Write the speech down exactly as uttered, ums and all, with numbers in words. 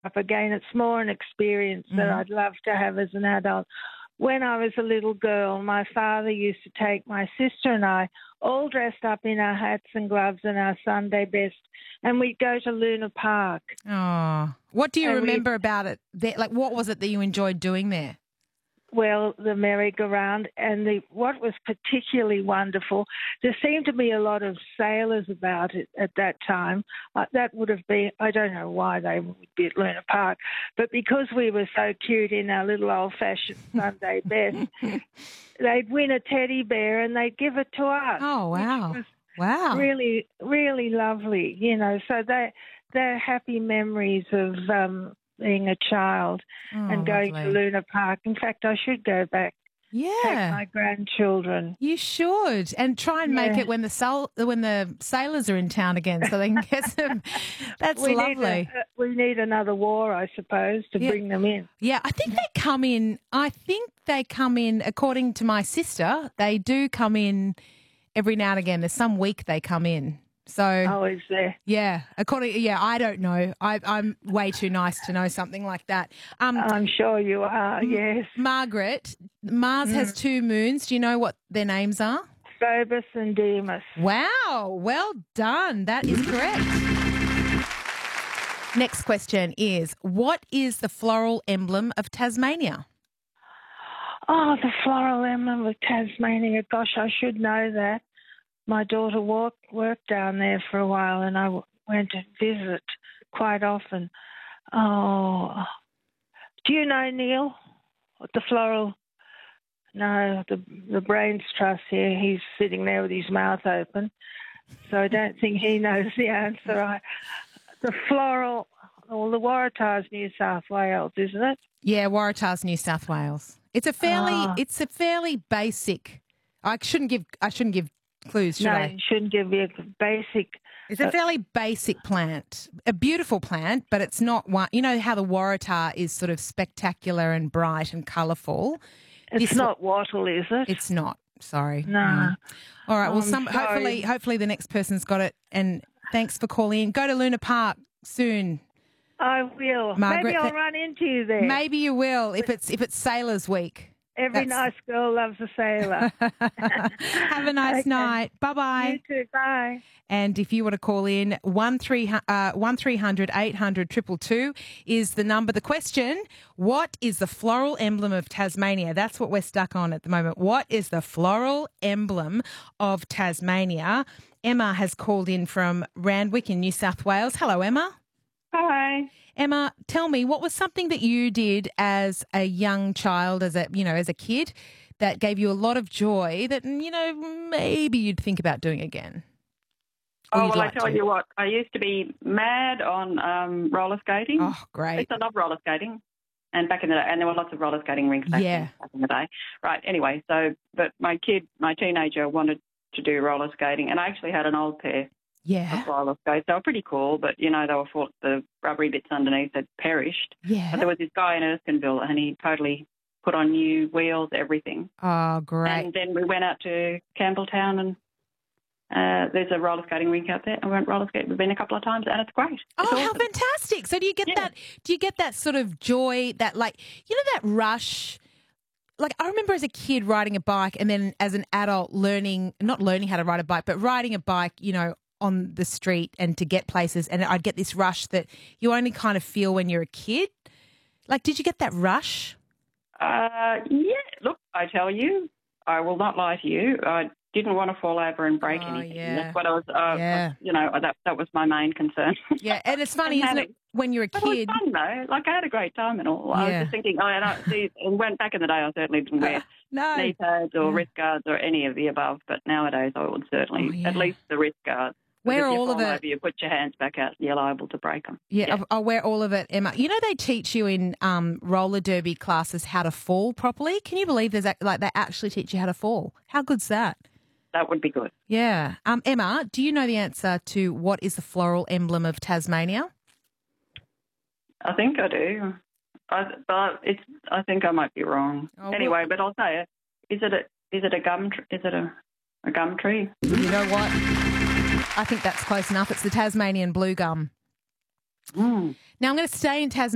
up again. It's more an experience Mm. that I'd love to have as an adult. When I was a little girl, my father used to take my sister and I, all dressed up in our hats and gloves and our Sunday best, and we'd go to Luna Park. Oh, what do you And we- remember about it? There? Like, what was it that you enjoyed doing there? Well, the merry-go-round, and the, what was particularly wonderful, there seemed to be a lot of sailors about it at that time. Uh, that would have been, I don't know why they would be at Luna Park, but because we were so cute in our little old-fashioned Sunday best, they'd win a teddy bear and they'd give it to us. Oh, wow. Which was Wow. really, really lovely, you know. So they, they're happy memories of um, being a child Oh, and going lovely. to Luna Park. In fact, I should go back. Take Yeah. my grandchildren. You should, and try and make Yeah. it when the sail- when the sailors are in town again, so they can get some. That's we lovely. Need a, we need another war, I suppose, to Yeah. bring them in. Yeah, I think they come in. I think they come in. According to my sister, they do come in every now and again. There's some week they come in. So Oh, is there? yeah, according yeah, I don't know. I, I'm way too nice to know something like that. Um, I'm sure you are, yes. Margaret, Mars has two moons. Do you know what their names are? Phobos and Deimos. Wow, well done. That is correct. Next question is, what is the floral emblem of Tasmania? Oh, the floral emblem of Tasmania. Gosh, I should know that. My daughter walk, worked down there for a while and I w- went to visit quite often. Oh, do you know, Neil, what the floral... No, the the brains trust here. He's sitting there with his mouth open, so I don't think he knows the answer. I, the floral, well, the Waratah's New South Wales, isn't it? Yeah, Waratah's New South Wales. It's a fairly, Ah. it's a fairly basic. I shouldn't give, I shouldn't give clues, should no, I? you shouldn't give me a basic. It's a fairly basic plant, a beautiful plant, but it's not one. You know how the Waratah is sort of spectacular and bright and colourful. It's This- not wattle, is it? It's not. Sorry. No. All right. Well, I'm some sorry. hopefully, hopefully the next person's got it. And thanks for calling in. Go to Luna Park soon. I will. Margaret, Maybe I'll th- run into you there. Maybe you will if it's if it's Sailors Week. Every that's- nice girl loves a sailor. Have a nice Okay. night. Bye bye. You too. Bye. And if you want to call in, one three uh, one three hundred eight hundred two two two is the number. The question: what is the floral emblem of Tasmania? That's what we're stuck on at the moment. What is the floral emblem of Tasmania? Emma has called in from Randwick in New South Wales. Hello, Emma. Hi. Emma, tell me, what was something that you did as a young child, as a you know, as a kid, that gave you a lot of joy that you know maybe you'd think about doing again? Or Oh, you'd well, like I tell to? you what, I used to be mad on um, roller skating. Oh, I great. used to love roller skating. And back in the day, and there were lots of roller skating rinks back, Yeah. in, back in the day. Right, anyway, so, but my kid, my teenager wanted to do roller skating, and I actually had an old pair Yeah. of roller skates. They were pretty cool, but, you know, they were for the rubbery bits underneath had perished. Yeah. But there was this guy in Erskineville, and he totally put on new wheels, everything. Oh, great. And then we went out to Campbelltown and uh, there's a roller skating rink out there. I went roller skating. We've been a couple of times and it's great. Oh, It's how awesome. fantastic. So do you get Yeah. that do you get that sort of joy, that like you know that rush? Like I remember as a kid riding a bike and then as an adult learning not learning how to ride a bike, but riding a bike, you know, on the street and to get places, and I'd get this rush that you only kind of feel when you're a kid. Like, did you get that rush? Uh, yeah, look, I tell you, I will not lie to you. I didn't want to fall over and break Oh, anything. yeah. That's what I was, uh, Yeah. you know, that that was my main concern. Yeah, and it's funny, And isn't having- it, when you're a But it was kid? fun, though. Like, I had a great time and all. I was Yeah. just thinking, oh, and I, see, and when, back in the day, I certainly didn't wear No. knee pads or Yeah. wrist guards or any of the above, but nowadays I would certainly, Oh, yeah. at least the wrist guards. Wear Because if you all of fall it. Over, you put your hands back out, you're liable to break them. Yeah, Yeah. I'll, I'll wear all of it, Emma. You know they teach you in um, roller derby classes how to fall properly. Can you believe there's a, like they actually teach you how to fall? How good's that? That would be good. Yeah. Um, Emma, do you know the answer to what is the floral emblem of Tasmania? I think I do. I, but it's. I think I might be wrong. Oh, anyway, but I'll say it. Is it a? Is it a gum? Tr- is it a? A gum tree? You know what? I think that's close enough. It's the Tasmanian blue gum. Mm. Now I'm going to stay in Tasmania.